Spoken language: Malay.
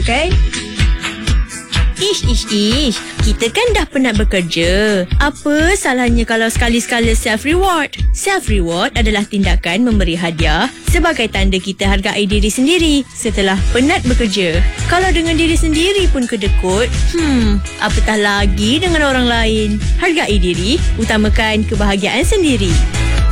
kan? Ish. Kita kan dah penat bekerja. Apa salahnya kalau sekali-sekala self-reward? Self-reward adalah tindakan memberi hadiah sebagai tanda kita hargai diri sendiri setelah penat bekerja. Kalau dengan diri sendiri pun kedekut, apatah lagi dengan orang lain. Hargai diri, utamakan kebahagiaan sendiri.